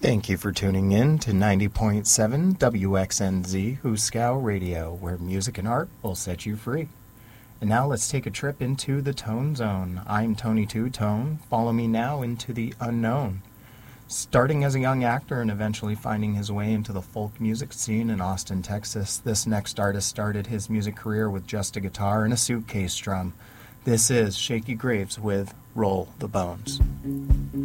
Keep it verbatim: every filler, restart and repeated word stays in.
Thank you for tuning in to ninety point seven W X N Z Huskow Radio, where music and art will set you free. And now let's take a trip into the Tone Zone. I'm Tony Two Tone. Follow me now into the unknown. Starting as a young actor and eventually finding his way into the folk music scene in Austin, Texas, this next artist started his music career with just a guitar and a suitcase drum. This is Shaky Graves with Roll the Bones.